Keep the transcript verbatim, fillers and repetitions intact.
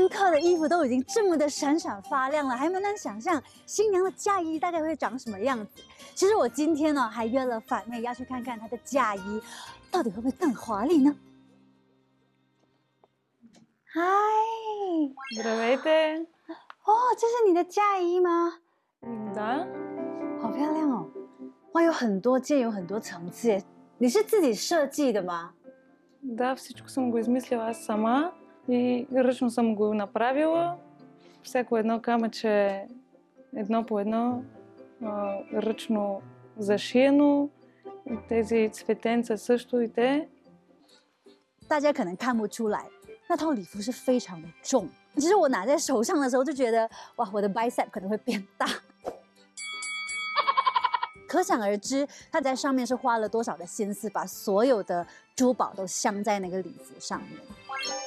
客的衣服都已经这么的闪闪发亮了，还蛮难想象新娘的嫁衣大概会长什么样子。其实我今天呢还约了反妹要去看看她的嫁衣，到底会不会更华丽呢？嗨， Здравейте! 哦，这是你的嫁衣吗？ Да, 好漂亮哦！哇，有很多件，有很多层次耶。你是自己设计的吗？ да, всичко съм го измислила аз сама и ръчно съм го направила. Всяко едно камъче едно по едно а, ръчно зашиено. Тези цветенца също и те. 大家可能看不出来，那套礼服是非常的重。其实我拿在手上的时候就觉得，哇，我的 bicep 可能会变大。可想而知，他在上面是花了多少的心思，把所有的珠宝都镶在那个礼服上面。